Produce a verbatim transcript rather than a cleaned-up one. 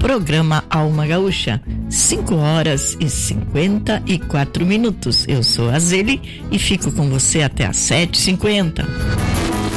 programa Alma Gaúcha, cinco horas e cinquenta e quatro minutos. Eu sou a Zeli e fico com você até às sete e cinquenta.